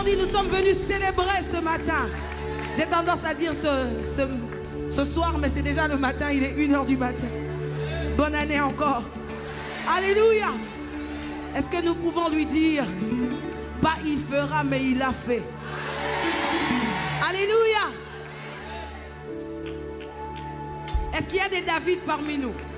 dit, nous sommes venus célébrer ce matin. J'ai tendance à dire ce soir, mais c'est déjà le matin, il est 1h du matin. Bonne année encore. Alléluia. Est-ce que nous pouvons lui dire, pas il fera, mais il a fait. Alléluia. Est-ce qu'il y a des David parmi nous?